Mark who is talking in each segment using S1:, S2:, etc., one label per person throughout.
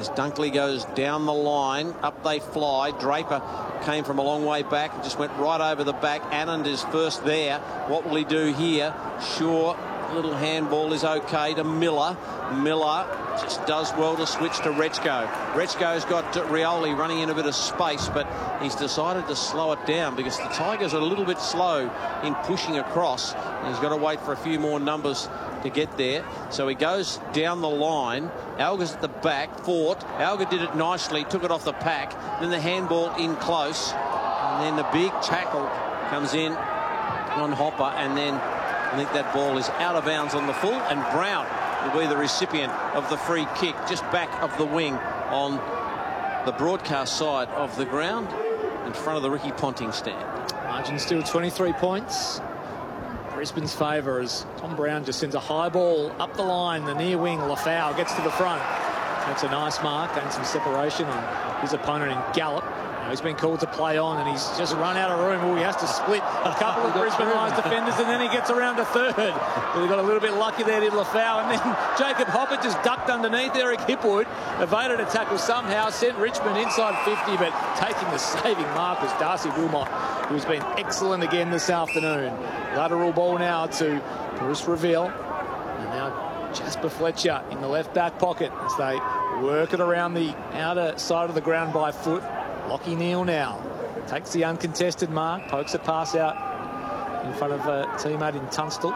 S1: As Dunkley goes down the line, up they fly. Draper came from a long way back and just went right over the back. Anand is first there. What will he do here? Sure, little handball is okay to Miller. Miller just does well to switch to Rechko. Rechko's got Rioli running in a bit of space, but he's decided to slow it down because the Tigers are a little bit slow in pushing across. And he's got to wait for a few more numbers to get there. So he goes down the line. Alga's at the back. Fort. Alga did it nicely, took it off the pack. Then the handball in close. And then the big tackle comes in on Hopper. And then I think that ball is out of bounds on the full. And Brown will be the recipient of the free kick just back of the wing on the broadcast side of the ground in front of the Ricky Ponting stand.
S2: Margin still 23 points. Brisbane's favour as Tom Brown just sends a high ball up the line. The near wing, Lafau gets to the front. That's a nice mark and some separation on his opponent in Gallop. He's been called to play on and he's just run out of room. Oh, he has to split a couple of Brisbane Lions defenders and then he gets around to third. But he got a little bit lucky there, did Lafau. And then Jacob Hopper just ducked underneath Eric Hipwood, evaded a tackle somehow, sent Richmond inside 50, but taking the saving mark was Darcy Wilmot, who's been excellent again this afternoon. Lateral ball now to Bruce Reveal. And now Jasper Fletcher in the left back pocket as they work it around the outer side of the ground by foot. Lockie Neal now takes the uncontested mark, pokes a pass out in front of a teammate in Tunstall.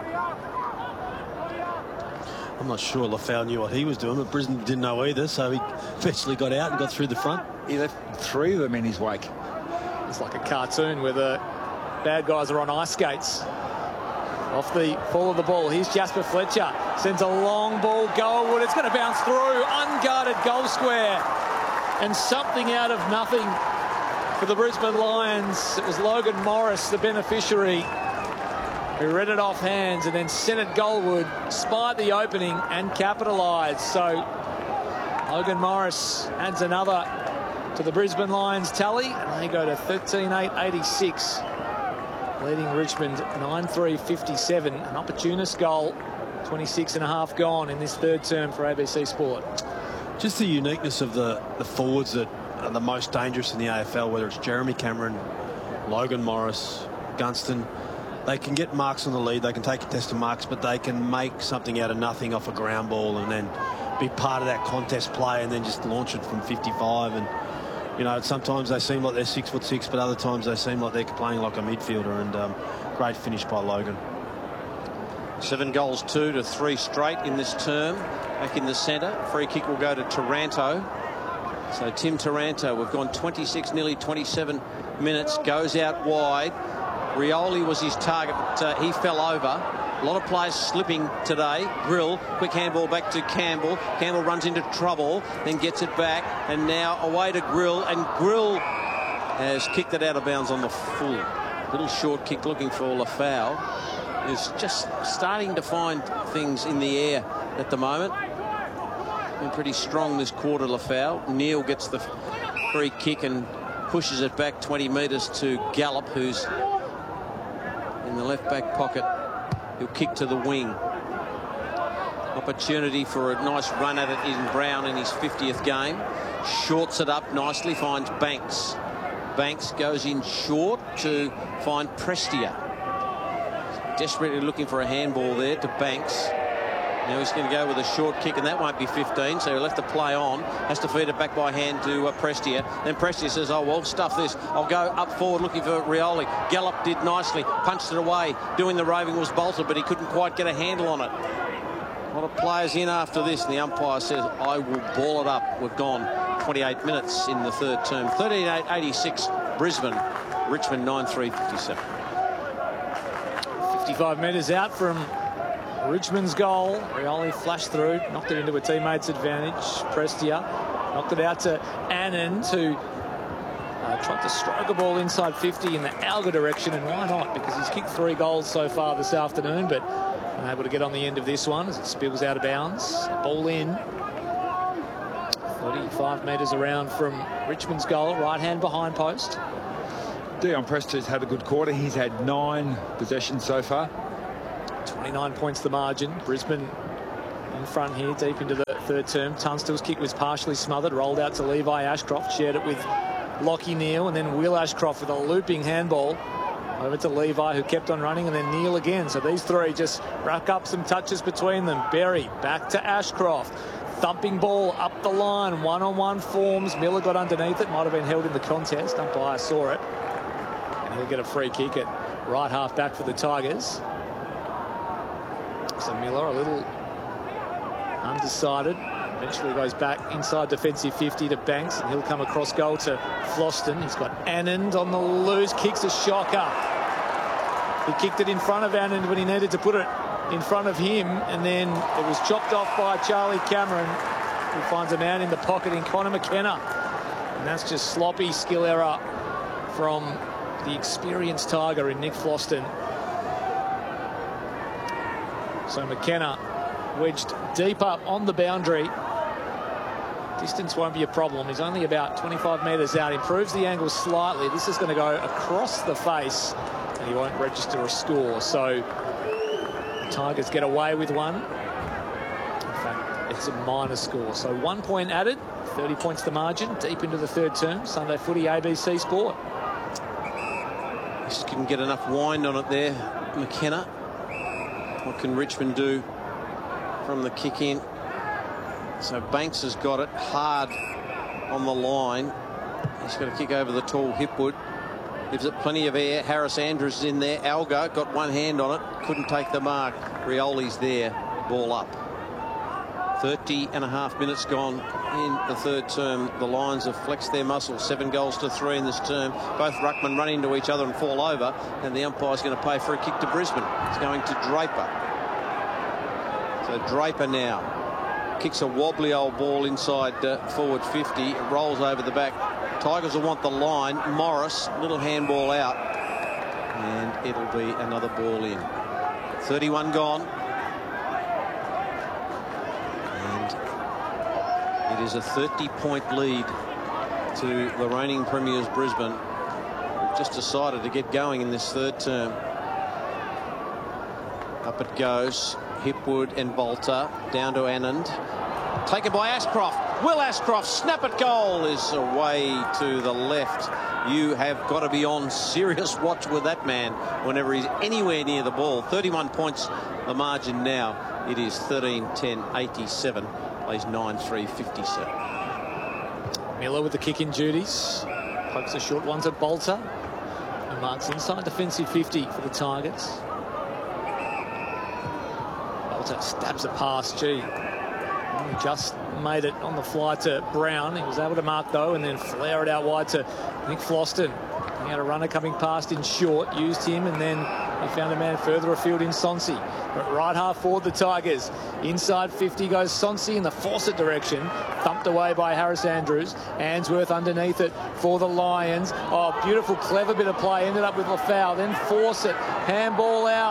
S3: I'm not sure Lafau knew what he was doing, but Brisbane didn't know either, so he eventually got out and got through the front.
S4: He left three of them in his wake.
S2: It's like a cartoon where the bad guys are on ice skates. Off the fall of the ball, here's Jasper Fletcher. Sends a long ball goalward. It's going to bounce through. Unguarded goal square. And something out of nothing for the Brisbane Lions. It was Logan Morris, the beneficiary, who read it off hands and then sent it goalward, spied the opening and capitalised. So Logan Morris adds another to the Brisbane Lions tally, and they go to 13-8-86, leading Richmond 9-3-57. An opportunist goal, 26 and a half gone in this third term for ABC Sport.
S3: Just the uniqueness of the forwards that are the most dangerous in the AFL, whether it's Jeremy Cameron, Logan Morris, Gunston. They can get marks on the lead, they can take contested marks, but they can make something out of nothing off a ground ball and then be part of that contest play and then just launch it from 55. And you know, sometimes they seem like they're 6'6", but other times they seem like they're playing like a midfielder. And great finish by Logan.
S1: 7 goals, 2 to 3 straight in this term. Back in the centre, free kick will go to Taranto. So Tim Taranto, we've gone 26, nearly 27 minutes, goes out wide. Rioli was his target, but he fell over. A lot of players slipping today. Grill, quick handball back to Campbell. Campbell runs into trouble, then gets it back, and now away to Grill, and Grill has kicked it out of bounds on the full. Little short kick looking for Lafau, who's just starting to find things in the air at the moment. Been pretty strong this quarter, Lafau. Neal gets the free kick and pushes it back 20 metres to Gallop, who's in the left back pocket. He'll kick to the wing. Opportunity for a nice run at it in Brown in his 50th game. Shorts it up nicely, finds Banks. Banks goes in short to find Prestia. Desperately looking for a handball there to Banks. Now he's going to go with a short kick, and that won't be 15, so he'll have to play on. Has to feed it back by hand to Prestia. Then Prestia says, oh, well, stuff this. I'll go up forward looking for Rioli. Gallop did nicely, punched it away. Doing the roving was Bolter, but he couldn't quite get a handle on it. A lot of players in after this, and the umpire says, I will ball it up. We've gone 28 minutes in the third term. 13-8-86, Brisbane. Richmond 9-3-57. 55
S2: metres out from Richmond's goal. Rioli flashed through, knocked it into a teammate's advantage. Prestia knocked it out to Anand, who tried to stroke a ball inside 50 in the Alga direction, and why not? Because he's kicked 3 goals so far this afternoon, but unable to get on the end of this one as it spills out of bounds. Ball in. 35 metres around from Richmond's goal, right hand behind post.
S4: Dion Prestia's had a good quarter. He's had 9 possessions so far.
S2: 29 points the margin. Brisbane in front here, deep into the third term. Tunstall's kick was partially smothered, rolled out to Levi Ashcroft, shared it with Lockie Neal, and then Will Ashcroft with a looping handball over to Levi, who kept on running, and then Neal again. So these three just rack up some touches between them. Berry back to Ashcroft. Thumping ball up the line. One-on-one forms. Miller got underneath it. Might have been held in the contest. Umpire saw it. And he'll get a free kick at right half back for the Tigers. So Miller a little undecided. Eventually goes back inside defensive 50 to Banks, and he'll come across goal to Floston. He's got Anand on the loose, kicks a shocker. He kicked it in front of Anand when he needed to put it in front of him, and then it was chopped off by Charlie Cameron, who finds a man in the pocket in Connor McKenna. And that's just sloppy skill error from the experienced Tiger in Nick Floston. So McKenna wedged deep up on the boundary. Distance won't be a problem. He's only about 25 metres out. Improves the angle slightly. This is going to go across the face, and he won't register a score. So the Tigers get away with one. In fact, it's a minor score. So 1 point added, 30 points the margin, deep into the third term. Sunday Footy, ABC Sport.
S1: Just couldn't get enough wind on it there, McKenna. What can Richmond do from the kick in? So Banks has got it hard on the line. He's got to kick over the tall Hipwood. Gives it plenty of air. Harris Andrews is in there. Algo got one hand on it. Couldn't take the mark. Rioli's there. Ball up. 30.5 minutes gone in the third term. The Lions have flexed their muscles. 7 goals to 3 in this term. Both ruckmen run into each other and fall over. And the umpire's going to pay for a kick to Brisbane. It's going to Draper. So Draper now kicks a wobbly old ball inside forward 50. It rolls over the back. Tigers will want the line. Morris, little handball out. And it'll be another ball in. 31 gone. And it is a 30-point lead to the reigning premiers Brisbane. We've just decided to get going in this third term. Up it goes. Hipwood and Bolter down to Anand. Taken by Ashcroft. Will Ashcroft snap it goal is away to the left. You have got to be on serious watch with that man whenever he's anywhere near the ball. 31 points the margin now. It is 13-10-87. Plays 9-3-57.
S2: Miller with the kick in duties. Pokes the short ones at Bolter. And marks inside defensive 50 for the Tigers. Bolter stabs it past. Gee. He just made it on the fly to Brown. He was able to mark though, and then flare it out wide to Nick Floston. He had a runner coming past in short, used him, and then he found a man further afield in Sonsi. But right half forward the Tigers. Inside 50 goes Sonsi in the Fawcett direction. Thumped away by Harris Andrews. Answorth underneath it for the Lions. Oh, beautiful, clever bit of play. Ended up with Lafau. Then Fawcett. Handball out.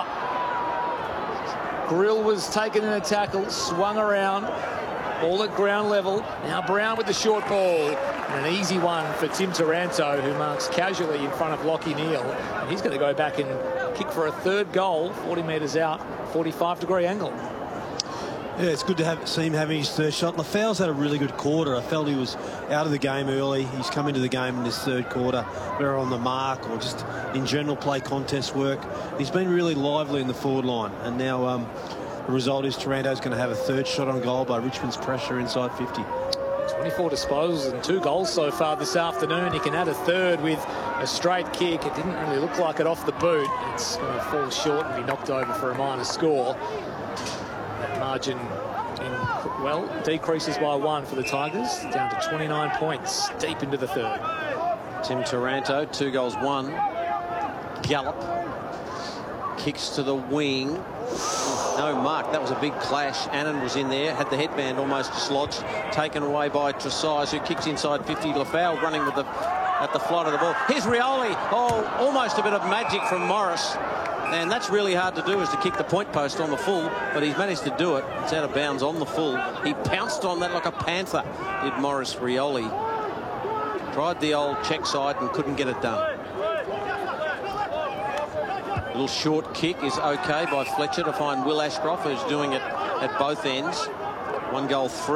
S2: Grill was taken in a tackle, swung around. All at ground level. Now Brown with the short ball. And an easy one for Tim Taranto, who marks casually in front of Lockie Neal. And he's going to go back and kick for a third goal, 40 metres out, 45-degree angle.
S3: Yeah, it's good to see him having his third shot. Lafau's had a really good quarter. I felt he was out of the game early. He's come into the game in this third quarter, whether on the mark or just in general play contest work. He's been really lively in the forward line. And now the result is Taranto's going to have a third shot on goal by Richmond's pressure inside 50.
S2: 24 disposals and 2 goals so far this afternoon. He can add a third with a straight kick. It didn't really look like it off the boot. It's going to fall short and be knocked over for a minor score. That margin, decreases by 1 for the Tigers, down to 29 points, deep into the third.
S1: Tim Taranto, 2 goals, 1. Gallop. Kicks to the wing. No mark. That was a big clash. Annan was in there, had the headband almost dislodged, taken away by Tresize, who kicks inside 50. Lafau running with at the flight of the ball. Here's Rioli. Oh, almost a bit of magic from Morris. And that's really hard to do, is to kick the point post on the full, but he's managed to do it. It's out of bounds on the full. He pounced on that like a panther, did Morris Rioli. Tried the old check side and couldn't get it done. Little short kick is okay by Fletcher to find Will Ashcroft, who's doing it at both ends. 1 goal, 3.